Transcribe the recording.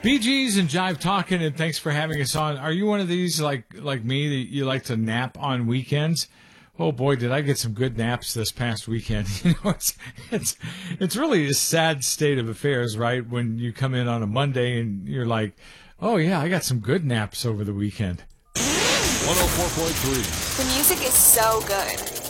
Bee Gees and Jive Talking, and thanks for having us on. Are you one of these like me that you like to nap on weekends? Oh boy, did I get some good naps this past weekend. It's really a sad state of affairs, right? When you come in on a Monday and you're like, oh yeah, I got some good naps over the weekend. 104.3. The music is so good.